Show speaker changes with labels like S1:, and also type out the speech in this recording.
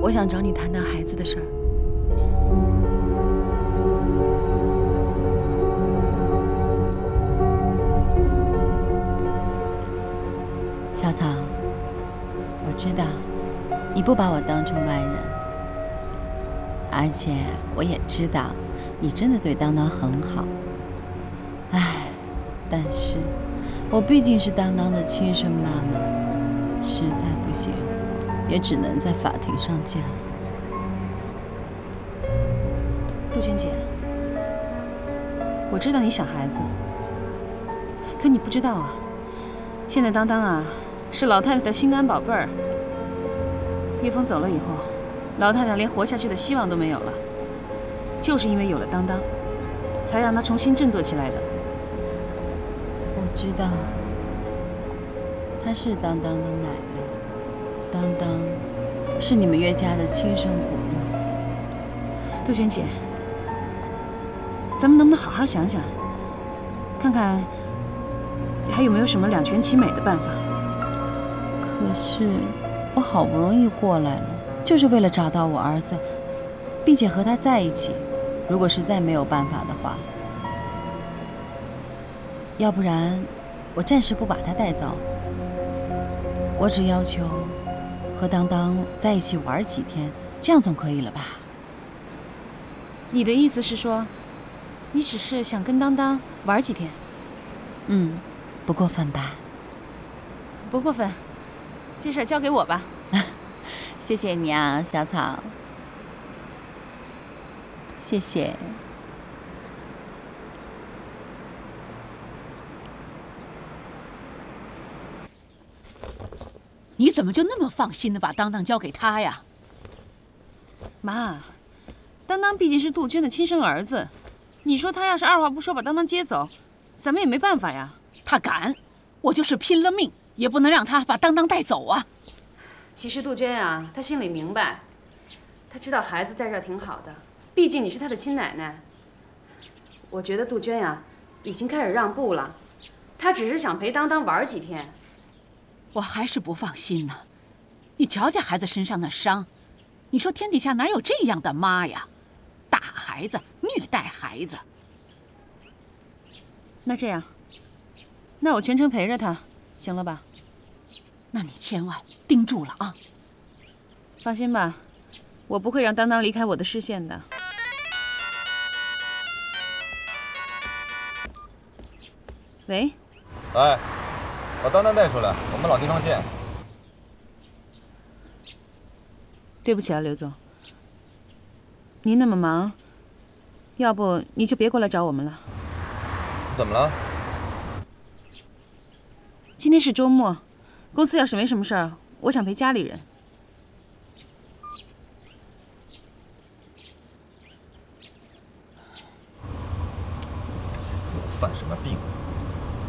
S1: 我想找你谈谈孩子的事儿。
S2: 小草，我知道你不把我当成外人，而且我也知道你真的对当当很好。唉，但是我毕竟是当当的亲生妈妈，实在不行，也只能在法庭上见了。
S3: 杜鹃姐，我知道你想孩子，可你不知道啊，现在当当啊是老太太的心肝宝贝儿。岳峰走了以后，老太太连活下去的希望都没有了，就是因为有了当当，才让她重新振作起来的。
S2: 我知道，她是当当的奶奶，当当是你们岳家的亲生骨肉。
S3: 杜鹃姐，咱们能不能好好想想，看看还有没有什么两全其美的办法？
S2: 可是我好不容易过来了，就是为了找到我儿子，并且和他在一起。如果实在没有办法的话，要不然我暂时不把他带走，我只要求和当当在一起玩几天，这样总可以了吧？
S3: 你的意思是说，你只是想跟当当玩几天？
S2: 不过分吧？
S3: 不过分，这事儿交给我吧。
S2: 谢谢你啊，小草。谢谢。
S4: 你怎么就那么放心的把当当交给他呀？
S3: 妈，当当毕竟是杜鹃的亲生儿子，你说他要是二话不说把当当接走，咱们也没办法呀。
S4: 他敢，我就是拼了命也不能让他把当当带走啊。
S3: 其实杜鹃啊，她心里明白，她知道孩子在这儿挺好的，毕竟你是她的亲奶奶。我觉得杜鹃呀，已经开始让步了，她只是想陪当当玩几天。
S4: 我还是不放心呢。你瞧瞧孩子身上的伤，你说天底下哪有这样的妈呀？打孩子，虐待孩子。
S3: 那这样，那我全程陪着他，行了吧？
S4: 那你千万盯住了啊！
S3: 放心吧，我不会让当当离开我的视线的。喂。
S5: 哎，把当当带出来，我们老地方见。
S3: 对不起啊，刘总，您那么忙，要不你就别过来找我们了。
S5: 怎么了？
S3: 今天是周末，公司要是没什么事儿，我想陪家里人。
S5: 犯什么病？